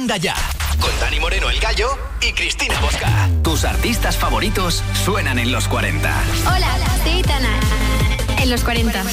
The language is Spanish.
Manda Ya, con Dani Moreno el Gallo y Cristina Bosca. Tus artistas favoritos suenan en los 40. Hola, soy Itana. En los 40.